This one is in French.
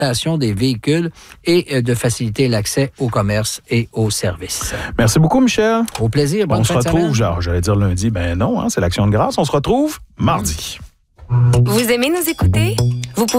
l'exportation des véhicules et de faciliter l'accès au commerce et aux services. Merci beaucoup, Michel. Au plaisir. Bonne On se fin de retrouve, semaine. j'allais dire lundi, ben non, hein, c'est l'Action de grâce. On se retrouve mardi. Vous aimez nous écouter? Vous pouvez